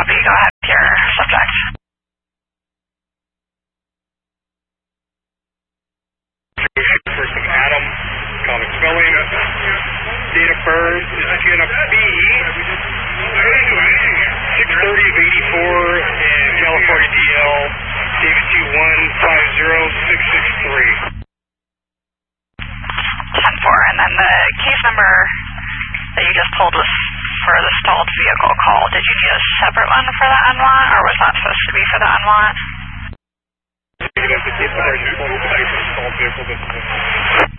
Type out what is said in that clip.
Copy. Go ahead with your subject. Person Adam, common spelling. Date of birth is going to be 6/30/84 in California DL, Davis 2150663. 10-4, and then the case number that you just pulled was for the stalled vehicle call. Did you need a separate one for the unwant, or was that supposed to be for the unwant? The case number you pulled was for stalled vehicle.